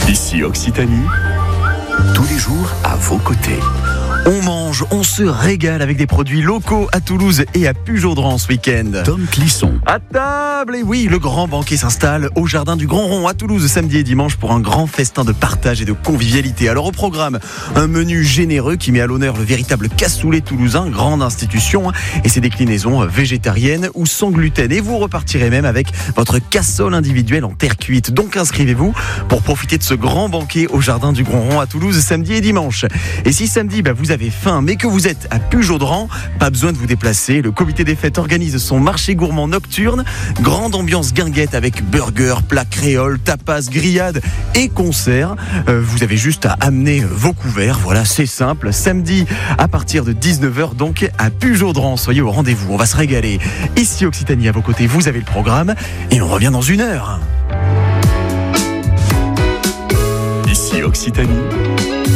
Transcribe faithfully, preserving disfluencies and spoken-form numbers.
Ici Occitanie, tous les jours à vos côtés. On mange, on se régale avec des produits locaux à Toulouse et à Pujaudran ce week-end. Tom Clisson. À table, et oui, le grand banquet s'installe au Jardin du Grand Rond à Toulouse samedi et dimanche pour un grand festin de partage et de convivialité. Alors au programme, un menu généreux qui met à l'honneur le véritable cassoulet toulousain, grande institution, et ses déclinaisons végétariennes ou sans gluten. Et vous repartirez même avec votre cassole individuelle en terre cuite. Donc inscrivez-vous pour profiter de ce grand banquet au Jardin du Grand Rond à Toulouse samedi et dimanche. Et si samedi, bah, vous avez faim mais que vous êtes à Pujaudran, pas besoin de vous déplacer. Le comité des fêtes organise son marché gourmand nocturne. Grande ambiance guinguette avec burgers, plats créoles, tapas, grillades et concerts. Euh, vous avez juste à amener vos couverts. Voilà, c'est simple. Samedi à partir de dix-neuf heures donc à Pujaudran. Soyez au rendez-vous, on va se régaler. Ici Occitanie à vos côtés, vous avez le programme et on revient dans une heure. Ici Occitanie.